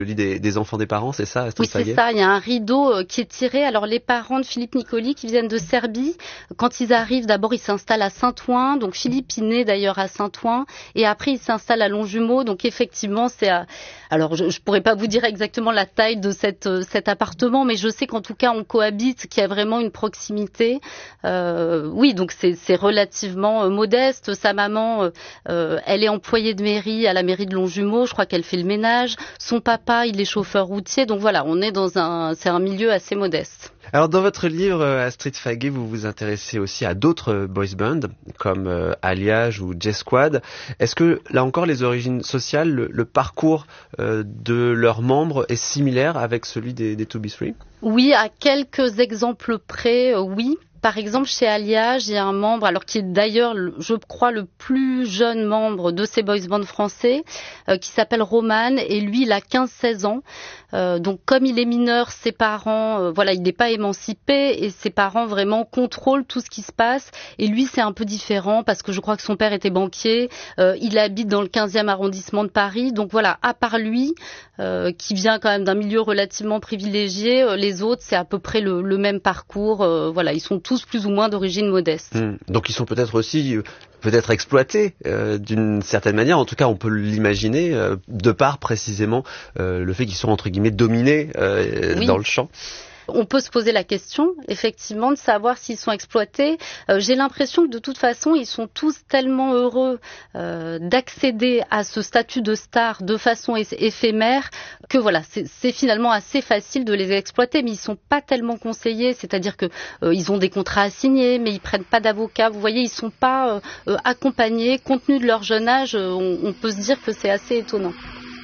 Celui des enfants des parents, c'est ça, Astrid Faguet ? Oui, c'est ça. Il y a un rideau qui est tiré. Alors, les parents de Philippe Nicoli, qui viennent de Serbie, quand ils arrivent, d'abord, ils s'installent à Saint-Ouen. Donc, Philippe, il naît d'ailleurs à Saint-Ouen. Et après, il s'installe à Longjumeau. Donc, effectivement, alors, je pourrais pas vous dire exactement la taille de cet appartement, mais je sais qu'en tout cas, on cohabite, qu'il y a vraiment une proximité. Oui, donc c'est relativement modeste. Sa maman, elle est employée de mairie à la mairie de Longjumeau. Je crois qu'elle fait le ménage. Son papa, il est chauffeur routier. Donc voilà, on est c'est un milieu assez modeste. Alors dans votre livre, Astrid Faguet, vous vous intéressez aussi à d'autres boys bands comme Alliage ou J-Squad. Est-ce que là encore les origines sociales, le parcours de leurs membres est similaire avec celui des 2B3 ? Oui, à quelques exemples près, oui. Par exemple, chez Alliage, il y a un membre, alors qui est d'ailleurs, je crois, le plus jeune membre de ces boys bands français, qui s'appelle Roman, et lui, il a 15-16 ans. Donc, comme il est mineur, ses parents, il n'est pas émancipé, et ses parents vraiment contrôlent tout ce qui se passe. Et lui, c'est un peu différent, parce que je crois que son père était banquier. Il habite dans le 15e arrondissement de Paris. Donc voilà, à part lui, qui vient quand même d'un milieu relativement privilégié, les autres, c'est à peu près le même parcours. Ils sont tous plus ou moins d'origine modeste. Donc ils sont peut-être aussi exploités d'une certaine manière, en tout cas on peut l'imaginer, de par précisément le fait qu'ils sont entre guillemets dominés dans le chant. On peut se poser la question, effectivement, de savoir s'ils sont exploités. J'ai l'impression que de toute façon, ils sont tous tellement heureux d'accéder à ce statut de star de façon éphémère que voilà, c'est finalement assez facile de les exploiter, mais ils sont pas tellement conseillés. C'est-à-dire que ils ont des contrats à signer, mais ils prennent pas d'avocat. Vous voyez, ils sont pas accompagnés. Compte tenu de leur jeune âge, on peut se dire que c'est assez étonnant.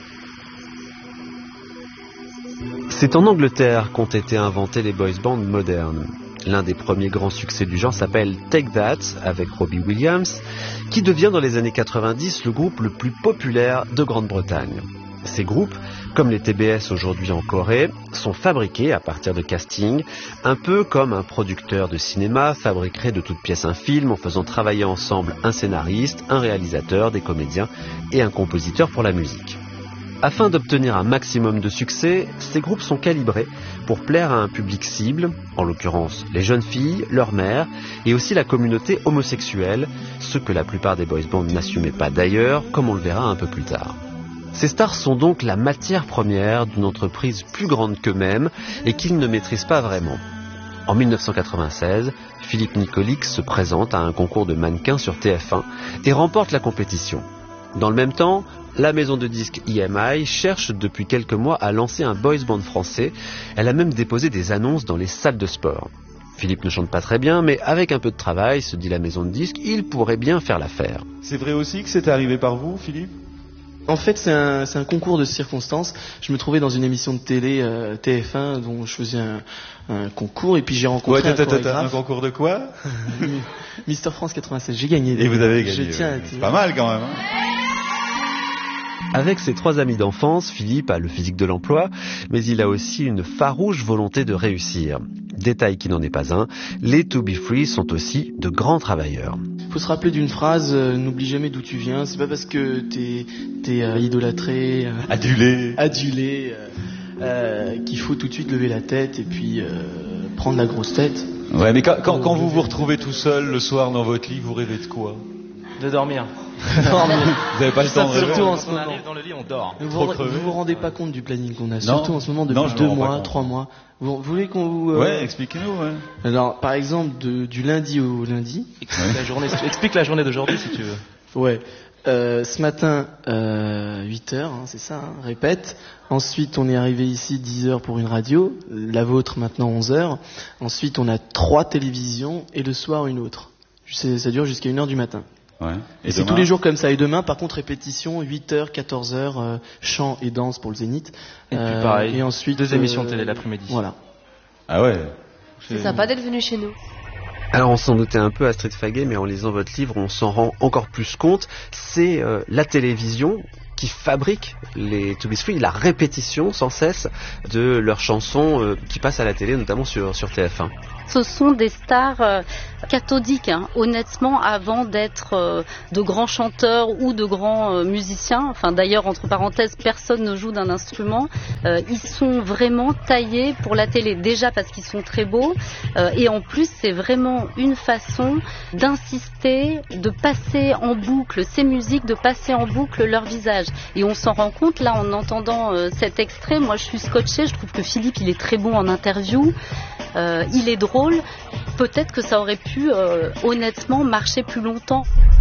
C'est en Angleterre qu'ont été inventés les boys bands modernes. L'un des premiers grands succès du genre s'appelle Take That, avec Robbie Williams, qui devient dans les années 90 le groupe le plus populaire de Grande-Bretagne. Ces groupes, comme les TBS aujourd'hui en Corée, sont fabriqués à partir de casting, un peu comme un producteur de cinéma fabriquerait de toutes pièces un film en faisant travailler ensemble un scénariste, un réalisateur, des comédiens et un compositeur pour la musique. Afin d'obtenir un maximum de succès, ces groupes sont calibrés pour plaire à un public cible, en l'occurrence les jeunes filles, leurs mères, et aussi la communauté homosexuelle, ce que la plupart des boys bands n'assumaient pas d'ailleurs, comme on le verra un peu plus tard. Ces stars sont donc la matière première d'une entreprise plus grande qu'eux-mêmes et qu'ils ne maîtrisent pas vraiment. En 1996, Philippe Nicoli se présente à un concours de mannequins sur TF1 et remporte la compétition. Dans le même temps, la maison de disques EMI cherche depuis quelques mois à lancer un boys band français. Elle a même déposé des annonces dans les salles de sport. Philippe ne chante pas très bien, mais avec un peu de travail, se dit la maison de disques, il pourrait bien faire l'affaire. C'est vrai aussi que c'est arrivé par vous, Philippe ? En fait, c'est un concours de circonstances. Je me trouvais dans une émission de télé TF1 dont je faisais un concours et puis j'ai rencontré un chorégraphe. Un concours de quoi ? Mister France 96. J'ai gagné. Et vous avez gagné. C'est pas mal quand même. Hein. Avec ses 3 amis d'enfance, Philippe a le physique de l'emploi, mais il a aussi une farouche volonté de réussir. Détail qui n'en est pas un, les 2B3 sont aussi de grands travailleurs. Il faut se rappeler d'une phrase, n'oublie jamais d'où tu viens. C'est pas parce que t'es idolâtré, adulé, qu'il faut tout de suite lever la tête et puis prendre la grosse tête. Ouais, mais quand vous vous retrouvez tout seul le soir dans votre lit, vous rêvez de quoi ? De dormir. Vous n'avez pas le temps de rêver. Surtout en ce moment. On arrive dans le lit, on dort. Vous vous rendez pas compte du planning qu'on a, surtout en ce moment depuis 2 mois, 3 mois. Vous voulez qu'on vous... Ouais, expliquez-nous, ouais. Alors, par exemple, du lundi au lundi... Explique la journée d'aujourd'hui, si tu veux. Ouais. Ce matin, 8h, c'est ça, répète. Ensuite, on est arrivé ici 10h pour une radio. La vôtre, maintenant, 11h. Ensuite, on a 3 télévisions et le soir, une autre. Ça dure jusqu'à 1h du matin. Ouais. Et c'est tous les jours comme ça. Et demain, par contre, répétition, 8h, 14h, chant et danse pour le Zénith. Et puis pareil, et ensuite, 2 émissions de télé l'après-midi. Voilà. Ah ouais. C'est sympa d'être venu chez nous. Alors on s'en doutait un peu, Astrid Faguet, mais en lisant votre livre, on s'en rend encore plus compte. C'est la télévision qui fabrique les 2B3, la répétition sans cesse de leurs chansons qui passent à la télé, notamment sur TF1. Ce sont des stars cathodiques, hein, honnêtement, avant d'être de grands chanteurs ou de grands musiciens. Enfin, d'ailleurs, entre parenthèses, personne ne joue d'un instrument. Ils sont vraiment taillés pour la télé, déjà parce qu'ils sont très beaux, et en plus, c'est vraiment une façon d'insister, de passer en boucle ces musiques, de passer en boucle leur visage. Et on s'en rend compte, là, en entendant cet extrait. Moi, je suis scotchée, je trouve que Philippe, il est très bon en interview, il est drôle. Peut-être que ça aurait pu, honnêtement, marcher plus longtemps.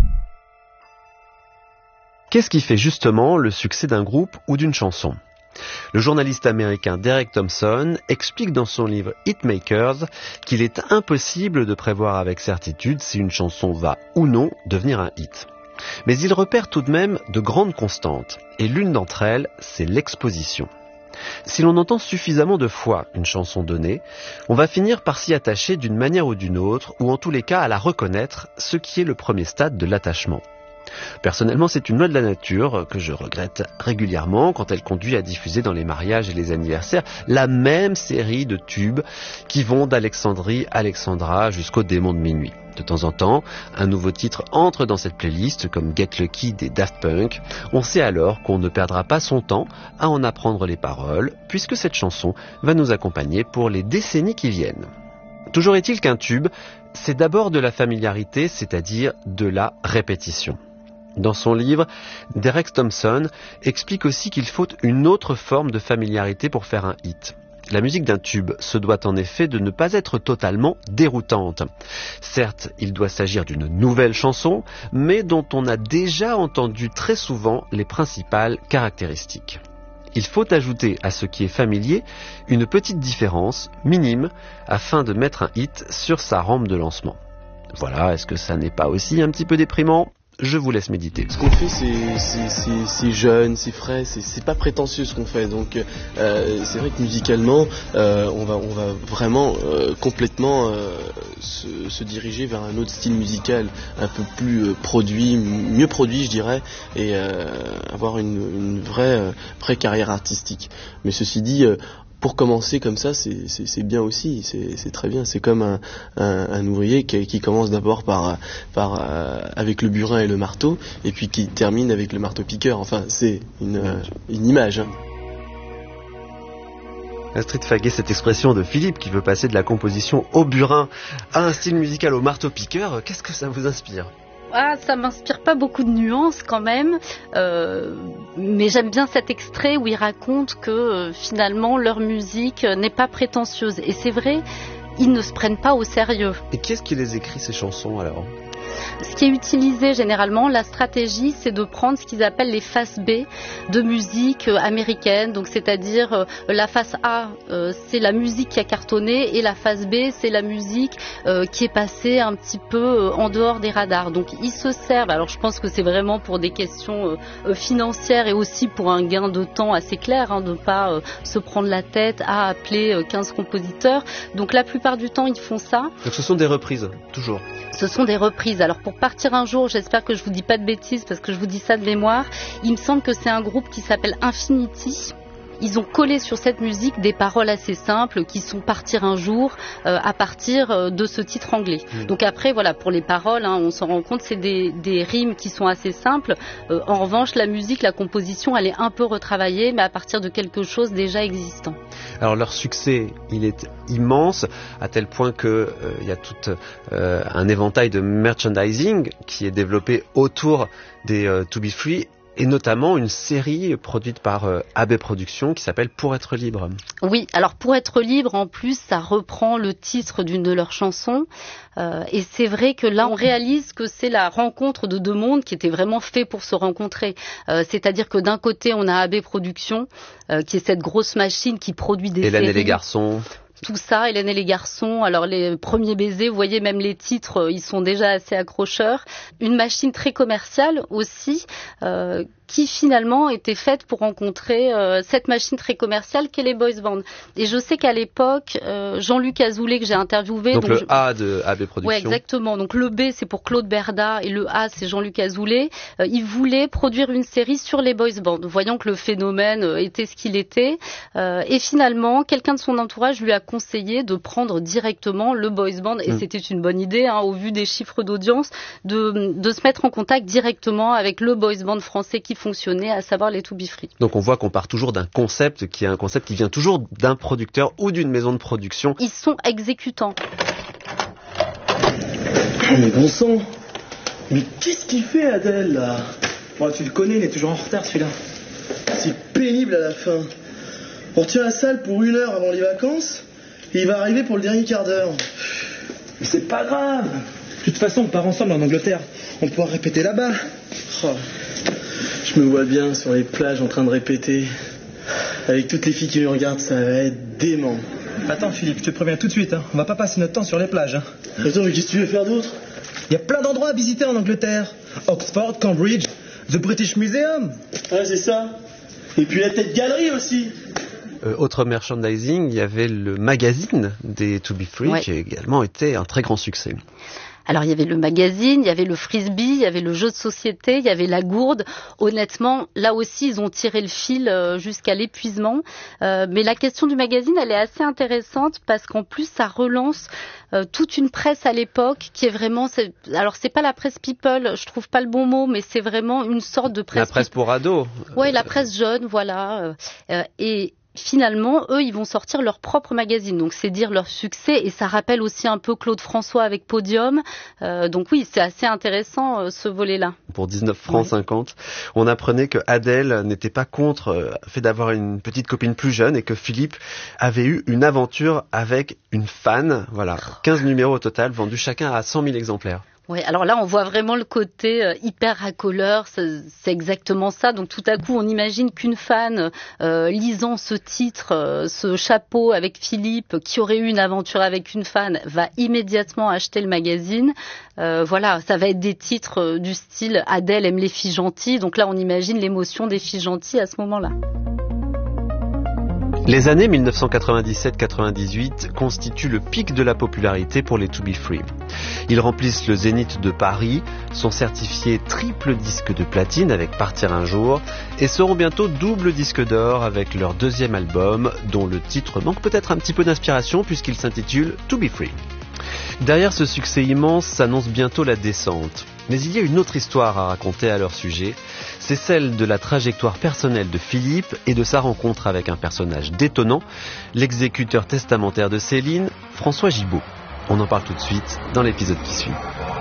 Qu'est-ce qui fait justement le succès d'un groupe ou d'une chanson ? Le journaliste américain Derek Thompson explique dans son livre Hitmakers qu'il est impossible de prévoir avec certitude si une chanson va ou non devenir un hit. Mais il repère tout de même de grandes constantes, et l'une d'entre elles, c'est l'exposition. Si l'on entend suffisamment de fois une chanson donnée, on va finir par s'y attacher d'une manière ou d'une autre, ou en tous les cas à la reconnaître, ce qui est le premier stade de l'attachement. Personnellement, c'est une loi de la nature que je regrette régulièrement quand elle conduit à diffuser dans les mariages et les anniversaires la même série de tubes qui vont d'Alexandrie Alexandra jusqu'au démon de minuit. De temps en temps, un nouveau titre entre dans cette playlist comme Get Lucky des Daft Punk. On sait alors qu'on ne perdra pas son temps à en apprendre les paroles puisque cette chanson va nous accompagner pour les décennies qui viennent. Toujours est-il qu'un tube, c'est d'abord de la familiarité, c'est-à-dire de la répétition. Dans son livre, Derek Thompson explique aussi qu'il faut une autre forme de familiarité pour faire un hit. La musique d'un tube se doit en effet de ne pas être totalement déroutante. Certes, il doit s'agir d'une nouvelle chanson, mais dont on a déjà entendu très souvent les principales caractéristiques. Il faut ajouter à ce qui est familier une petite différence, minime, afin de mettre un hit sur sa rampe de lancement. Voilà, est-ce que ça n'est pas aussi un petit peu déprimant ? Je vous laisse méditer. Ce qu'on fait, c'est jeune, c'est frais, c'est pas prétentieux ce qu'on fait. Donc, c'est vrai que musicalement, on va vraiment complètement se diriger vers un autre style musical, un peu plus produit, mieux produit, je dirais, et avoir une vraie carrière artistique. Mais ceci dit, pour commencer comme ça, c'est bien aussi, c'est très bien. C'est comme un ouvrier qui commence d'abord par avec le burin et le marteau, et puis qui termine avec le marteau-piqueur. Enfin, c'est une image. Hein. Astrid Faguet, cette expression de Philippe qui veut passer de la composition au burin à un style musical au marteau-piqueur, qu'est-ce que ça vous inspire ? Ah, ça m'inspire pas beaucoup de nuances quand même, mais j'aime bien cet extrait où ils racontent que finalement leur musique n'est pas prétentieuse. Et c'est vrai, ils ne se prennent pas au sérieux. Et qui est-ce qui les écrit ces chansons alors ? Ce qui est utilisé généralement, la stratégie, c'est de prendre ce qu'ils appellent les faces B de musique américaine. Donc, c'est-à-dire la face A, c'est la musique qui a cartonné, et la face B, c'est la musique qui est passée un petit peu en dehors des radars. Donc, ils se servent. Alors, je pense que c'est vraiment pour des questions financières et aussi pour un gain de temps assez clair, hein, de ne pas se prendre la tête à appeler 15 compositeurs. Donc, la plupart du temps, ils font ça. Donc, ce sont des reprises, toujours. Ce sont des reprises. Alors pour partir un jour, j'espère que je vous dis pas de bêtises parce que je vous dis ça de mémoire, il me semble que c'est un groupe qui s'appelle Infinity. Ils ont collé sur cette musique des paroles assez simples qui sont Partir un jour à partir de ce titre anglais. Donc après, voilà, pour les paroles, hein, on s'en rend compte, c'est des rimes qui sont assez simples. En revanche, la musique, la composition, elle est un peu retravaillée, mais à partir de quelque chose déjà existant. Alors leur succès, il est immense, à tel point que il y a tout un éventail de merchandising qui est développé autour des To Be Free, et notamment une série produite par AB Productions qui s'appelle Pour être libre. Oui, alors Pour être libre, en plus, ça reprend le titre d'une de leurs chansons. Et c'est vrai que là, on réalise que c'est la rencontre de deux mondes qui étaient vraiment faits pour se rencontrer. C'est-à-dire que d'un côté, on a AB Productions, qui est cette grosse machine qui produit des séries. Hélène et les garçons. Tout ça, Hélène et les garçons, alors les premiers baisers, vous voyez même les titres, ils sont déjà assez accrocheurs. Une machine très commerciale aussi, qui finalement était faite pour rencontrer cette machine très commerciale qu'est les boys bands. Et je sais qu'à l'époque, Jean-Luc Azoulay que j'ai interviewé, donc le A de AB Productions. Ouais, exactement. Donc le B c'est pour Claude Berda et le A c'est Jean-Luc Azoulay. Il voulait produire une série sur les boys bands, voyant que le phénomène était ce qu'il était. Et finalement, quelqu'un de son entourage lui a conseillé de prendre directement le boys band, et c'était une bonne idée, au vu des chiffres d'audience, de se mettre en contact directement avec le boys band français qui fonctionnait, à savoir les To Be Free. Donc on voit qu'on part toujours d'un concept qui est un concept qui vient toujours d'un producteur ou d'une maison de production. Ils sont exécutants. Oh mais bon sang, mais qu'est-ce qu'il fait Adèle là? Bon, tu le connais, il est toujours en retard celui-là. C'est pénible à la fin. On retient la salle pour 1 heure avant les vacances, et il va arriver pour le dernier quart d'heure. Mais c'est pas grave. De toute façon, on part ensemble en Angleterre. On pourra répéter là-bas. Oh, je me vois bien sur les plages en train de répéter. Avec toutes les filles qui nous regardent, ça va être dément. Attends Philippe, je te préviens tout de suite, on va pas passer notre temps sur les plages. Attends, mais qu'est-ce que tu veux faire d'autre? Il y a plein d'endroits à visiter en Angleterre. Oxford, Cambridge, The British Museum. Ouais, c'est ça. Et puis la tête galerie aussi. Autre merchandising, il y avait le magazine des To Be Free, qui a également été un très grand succès. Alors il y avait le magazine, il y avait le frisbee, il y avait le jeu de société, il y avait la gourde. Honnêtement, là aussi, ils ont tiré le fil jusqu'à l'épuisement. Mais la question du magazine, elle est assez intéressante parce qu'en plus, ça relance toute une presse à l'époque qui est vraiment... Alors c'est pas la presse people, je trouve pas le bon mot, mais c'est vraiment une sorte de presse... La presse pour ados. Oui, la presse jeune, voilà. Et finalement, eux, ils vont sortir leur propre magazine. Donc, c'est dire leur succès. Et ça rappelle aussi un peu Claude François avec Podium. Donc oui, c'est assez intéressant, ce volet-là. Pour 19 francs 50, on apprenait que Adèle n'était pas contre le fait d'avoir une petite copine plus jeune et que Philippe avait eu une aventure avec une fan. Voilà, 15 numéros au total, vendus chacun à 100 000 exemplaires. Oui, alors là, on voit vraiment le côté hyper racoleur, c'est exactement ça. Donc tout à coup, on imagine qu'une fan, lisant ce titre, ce chapeau avec Philippe, qui aurait eu une aventure avec une fan, va immédiatement acheter le magazine. Voilà, ça va être des titres du style « Adèle aime les filles gentilles ». Donc là, on imagine l'émotion des filles gentilles à ce moment-là. Les années 1997-98 constituent le pic de la popularité pour les To Be Free. Ils remplissent le Zénith de Paris, sont certifiés triple disque de platine avec Partir un jour et seront bientôt double disque d'or avec leur 2e album dont le titre manque peut-être un petit peu d'inspiration puisqu'il s'intitule To Be Free. Derrière ce succès immense s'annonce bientôt la descente. Mais il y a une autre histoire à raconter à leur sujet, c'est celle de la trajectoire personnelle de Philippe et de sa rencontre avec un personnage détonnant, l'exécuteur testamentaire de Céline, François Gibault. On en parle tout de suite dans l'épisode qui suit.